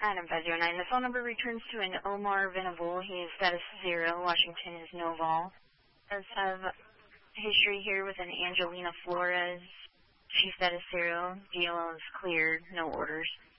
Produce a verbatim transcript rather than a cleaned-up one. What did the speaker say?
Adam five zero nine. The phone number returns to an Omar Venable. He is status zero. Washington is no vol. Does have history here with an Angelina Flores. She's status zero. D L L is cleared. No orders.